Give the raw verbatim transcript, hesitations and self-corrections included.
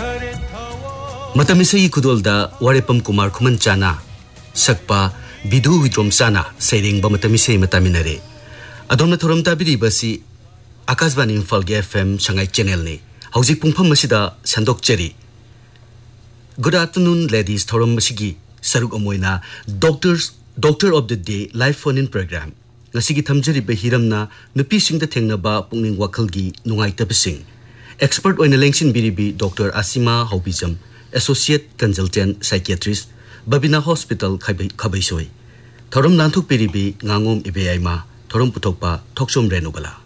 Matamisai Kudolda Warepam Kumar Kumanchana Sakpa Bidu Widrom Sana Sailing Bamatamisai Mataminare Adona Thoram Tabidi Basi Akasban Infalge F M Shanghai Channel ni Hauzik Pungpam Masida Sandok Cherry. Good afternoon, ladies. Thoram Masigi Saruk Omoina Doctors Doctor of the Day Live Phone-in Program. Ngasigi Thamjari Behiramna Nupi Sing the Tengnaba Pungning Wakalgi Nungai Tapsing. Expert on Election Biribi Doctor Asima Haubizam, Associate Consultant Psychiatrist, Babina Hospital Kabaisoi. Thoram Nantuk Biribi Ngangom Ibeaima, Thoram Putokpa, Toksom Renubala.